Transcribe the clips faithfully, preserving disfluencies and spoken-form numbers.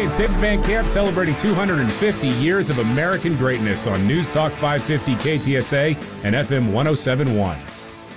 it's David Van Camp celebrating two hundred fifty years of American greatness on News Talk five fifty K T S A and F M one oh seven point one.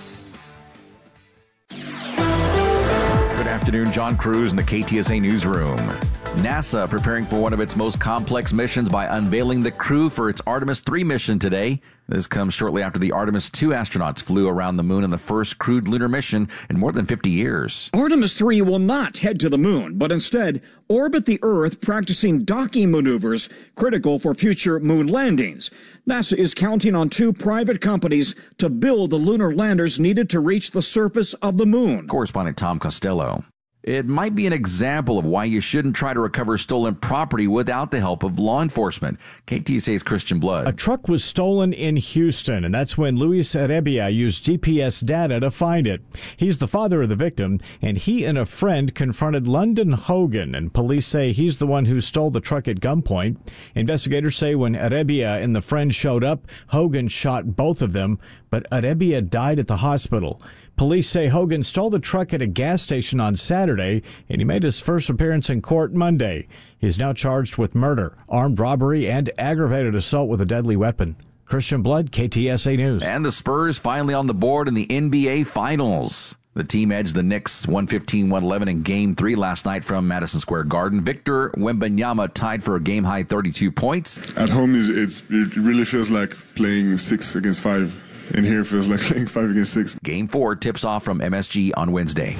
Good afternoon, John Cruz in the K T S A Newsroom. NASA preparing for one of its most complex missions by unveiling the crew for its Artemis three mission today. This comes shortly after the Artemis two astronauts flew around the moon in the first crewed lunar mission in more than fifty years. Artemis three will not head to the moon, but instead orbit the Earth practicing docking maneuvers critical for future moon landings. NASA is counting on two private companies to build the lunar landers needed to reach the surface of the moon. Correspondent Tom Costello. It might be an example of why you shouldn't try to recover stolen property without the help of law enforcement. K T S A's Christian Blood. A truck was stolen in Houston, and that's when Luis Arrebia used G P S data to find it. He's the father of the victim, and he and a friend confronted London Hogan, and police say he's the one who stole the truck at gunpoint. Investigators say when Arrebia and the friend showed up, Hogan shot both of them, but Arrebia died at the hospital. Police say Hogan stole the truck at a gas station on Saturday, and he made his first appearance in court Monday. He's now charged with murder, armed robbery, and aggravated assault with a deadly weapon. Christian Blood, K T S A News. And the Spurs finally on the board in the N B A Finals. The team edged the Knicks one fifteen one eleven in Game three last night from Madison Square Garden. Victor Wembanyama tied for a game-high thirty-two points. At home, it's, it's, it really feels like playing six against five. And here it feels like playing five against six. Game four tips off from M S G on Wednesday.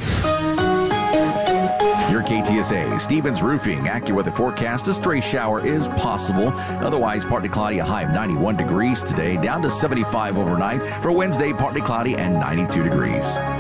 Your K T S A, Stevens Roofing. AccuWeather forecast, a stray shower is possible. Otherwise, partly cloudy, a high of ninety-one degrees today, down to seventy-five overnight. For Wednesday, partly cloudy and ninety-two degrees.